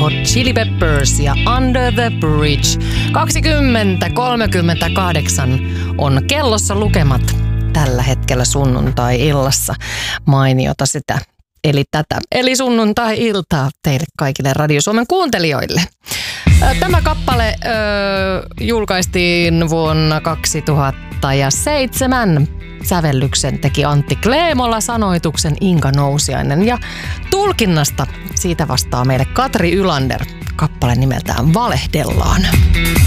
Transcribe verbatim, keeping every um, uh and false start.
Hot Chili Peppers ja Under the Bridge. kaksikymmentä kolmekymmentäkahdeksan on kellossa lukemat tällä hetkellä sunnuntai-illassa. Mainiota sitä. Eli tätä. Eli sunnuntai-iltaa teille kaikille Radio Suomen kuuntelijoille. Tämä kappale ö, julkaistiin vuonna kaksituhattaseitsemän. Sävellyksen teki Antti Kleemola, sanoituksen Inka Nousiainen ja tulkinnasta siitä vastaa meille Katri Ylander. Kappale nimeltään Valehdellaan.